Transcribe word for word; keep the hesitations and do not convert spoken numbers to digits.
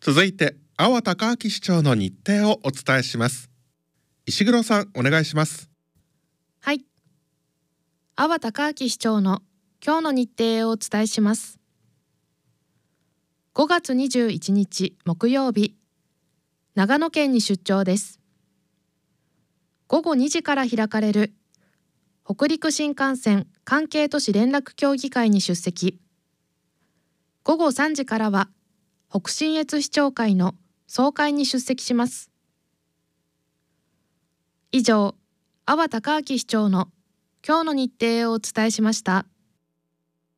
続いて阿波隆明市長の日程をお伝えします。石黒さん、お願いします。 はい。阿波隆明市長の今日の日程をお伝えします。ごがつにじゅういちにち木曜日、長野県に出張です。ごごにじから開かれる北陸新幹線関係都市連絡協議会に出席。ごごさんじからは北信越市長会の総会に出席します。以上、阿波隆明市長の今日の日程をお伝えしました。